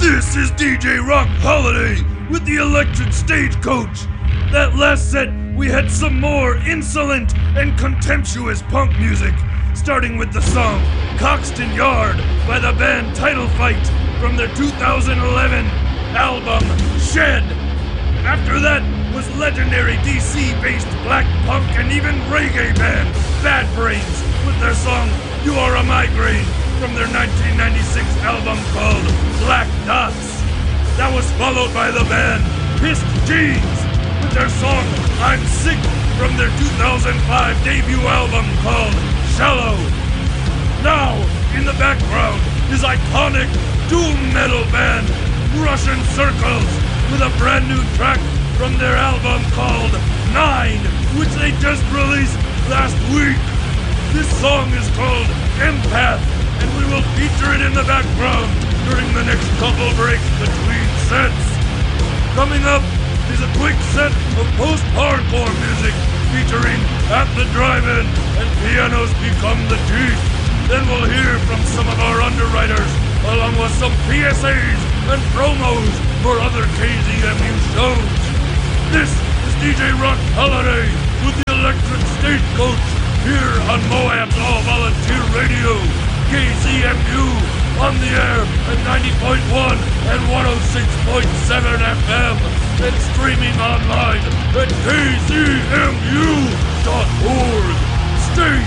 This is DJ Rock Holiday with the Electric Stagecoach. That last set, we had some more insolent and contemptuous punk music, starting with the song Coxton Yard by the band Title Fight from their 2011 album Shed. After that was legendary DC-based black punk and even reggae band Bad Brains with their song You Are a Migraine from their 1996 album called Black Dots. That was followed by the band Pissed Jeans with their song I'm Sick from their 2005 debut album called Shallow. Now, in the background is iconic doom metal band Russian Circles with a brand new track from their album called Nine, which they just released last week. This song is called Empath, and we will feature it in the background during the next couple breaks between sets. Coming up is a quick set of post-hardcore music featuring At the Drive-In and Pianos Become the Teeth. Then we'll hear from some of our underwriters, along with some PSAs and promos for other KZMU shows. This is DJ Rock Holiday with the Electric Stagecoach here on Moab's All Volunteer Radio, KZMU, on the air at 90.1 and 106.7 FM, and streaming online at kzmu.org. Stay